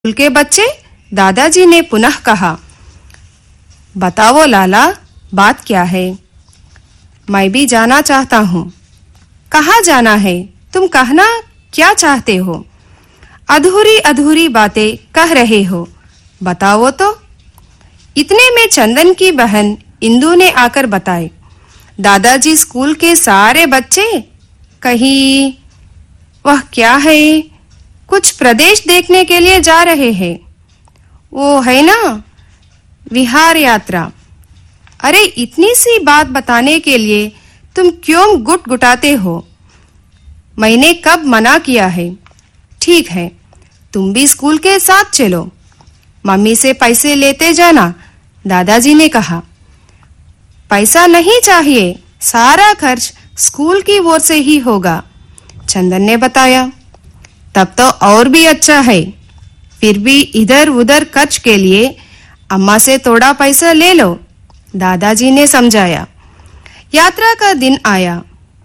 School के बच्चे, दादाजी ने पुनः कहा, बताओ लाला, बात क्या है? मैं भी जाना चाहता हूँ। कहाँ जाना है? तुम कहना क्या चाहते हो? अधूरी अधूरी बातें कह रहे हो, बताओ तो। इतने में चंदन की बहन इंदु ने आकर बताए, दादाजी स्कूल के सारे बच्चे कहीं वह क्या है, कुछ प्रदेश देखने के लिए जा रहे हैं। वो है ना, विहार यात्रा। अरे इतनी सी बात बताने के लिए तुम क्यों गुटगुटाते हो? मैंने कब मना किया है? ठीक है, तुम भी स्कूल के साथ चलो। मम्मी से पैसे लेते जाना, दादाजी ने कहा। पैसा नहीं चाहिए, सारा खर्च स्कूल की ओर से ही होगा, चंदन ने बताया। तब तो और भी अच्छा है। फिर भी इधर उधर खर्च के लिए अम्मा से थोड़ा पैसा ले लो, दादाजी ने समझाया। यात्रा का दिन आया।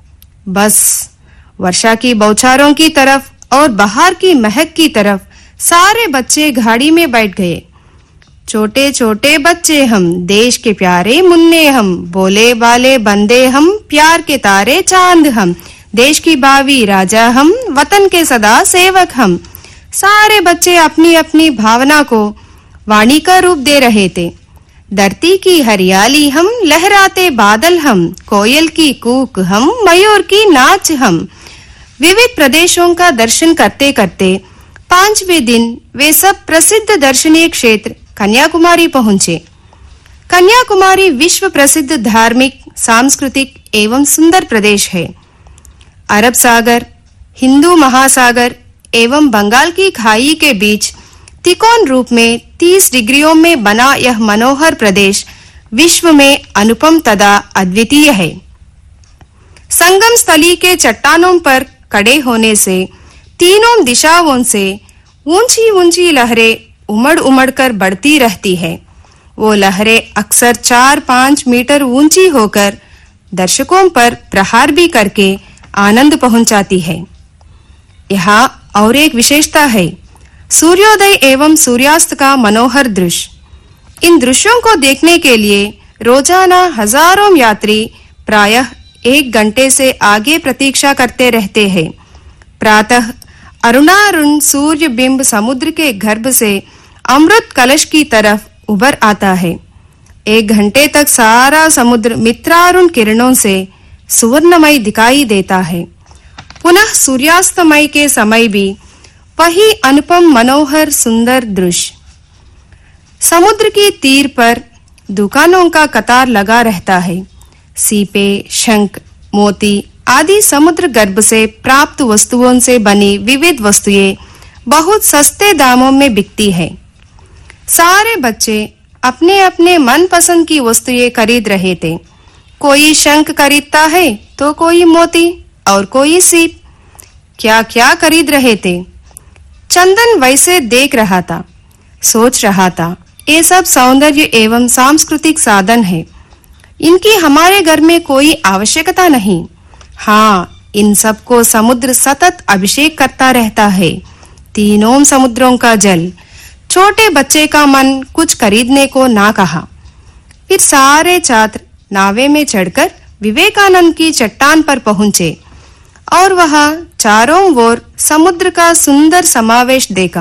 बस वर्षा की बौछारों की तरफ और बाहर की महक की तरफ सारे बच्चे गाड़ी में बैठ गए। छोटे छोटे बच्चे हम, देश के प्यारे मुन्ने हम, बोले बाले बंदे हम, प्यार के तारे चांद हम, देश की भावी राजा हम, वतन के सदा सेवक हम। सारे बच्चे अपनी अपनी भावना को वाणी का रूप दे रहे थे। धरती की हरियाली हम, लहराते बादल हम, कोयल की कूक हम, मयूर की नाच हम। विविध प्रदेशों का दर्शन करते करते 5वें दिन वे सब प्रसिद्ध दर्शनीय क्षेत्र कन्याकुमारी पहुंचे। कन्याकुमारी विश्व प्रसिद्ध धार्मिक, सांस्कृतिक एवं सुंदर प्रदेश है। अरब सागर, हिंदू महासागर एवं बंगाल की खाई के बीच त्रिकोण रूप में 30 डिग्रियों में बना यह मनोहर प्रदेश विश्व में अनुपम तथा अद्वितीय है। संगम स्थली के चट्टानों पर खड़े होने से तीनों दिशाओं से ऊंची ऊंची लहरें उमड़ उमड़ कर बढ़ती रहती है। वो लहरें अक्सर 4-5 मीटर ऊंची होकर दर्शकों पर प्रहार भी करके आनंद पहुंचाती है। यहाँ और एक विशेषता है, सूर्योदय एवं सूर्यास्त का मनोहर दृश्य। इन दृश्यों को देखने के लिए रोजाना हजारों यात्री प्रायः 1 घंटे से आगे प्रतीक्षा करते रहते हैं। प्रातः अरुणारुण सूर्य बिंब समुद्र के गर्भ से अमृत कलश की तरफ उभर आता है। 1 घंटे तक सारा समुद्र मित्रारुण किरणों से सुवर्णमय दिखाई देता है। पुनः सूर्यास्तमय के समय भी वही अनुपम मनोहर सुंदर दृश्य। समुद्र की तीर पर दुकानों का कतार लगा रहता है। सीपे, शंख, मोती आदि समुद्र गर्भ से प्राप्त वस्तुओं से बनी विविध वस्तुएं बहुत सस्ते दामों में बिकती है। सारे बच्चे अपने अपने मनपसंद की वस्तुएं खरीद रहे थे। कोई शंख खरीदता है तो कोई मोती और कोई सीप। क्या क्या खरीद रहे थे। चंदन वैसे देख रहा था, सोच रहा था, ये सब सौंदर्य एवं सांस्कृतिक साधन है। इनकी हमारे घर में कोई आवश्यकता नहीं। हाँ, इन सब को समुद्र सतत अभिषेक करता रहता है। तीनों समुद्रों का जल। छोटे बच्चे का मन कुछ खरीदने को ना कहा। फिर सारे छात्र नावे में चढ़कर विवेकानंद की चट्टान पर पहुंचे और वहां चारों ओर समुद्र का सुंदर समावेश देखा।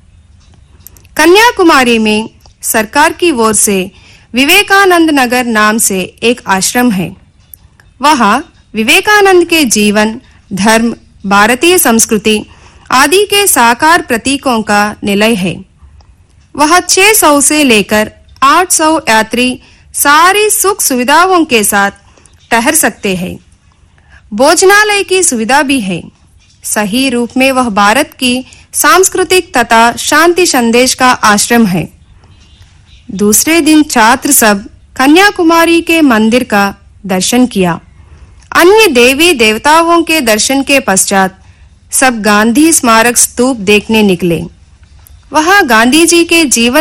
कन्याकुमारी में सरकार की ओर से विवेकानंद नगर नाम से एक आश्रम है। वहां विवेकानंद के जीवन, धर्म, भारतीय संस्कृति आदि के साकार प्रतीकों का निलय है। वहां 600 से लेकर 800 यात्री सारी सुख सुविधाओं के साथ ठहर सकते हैं। भोजनालय की सुविधा भी है। सही रूप में वह भारत की सांस्कृतिक तथा शांति संदेश का आश्रम है। दूसरे दिन छात्र सब कन्याकुमारी के मंदिर का दर्शन किया। अन्य देवी देवताओं के दर्शन के पश्चात सब गांधी स्मारक स्तूप देखने निकले। वहां गांधी जी के जीवन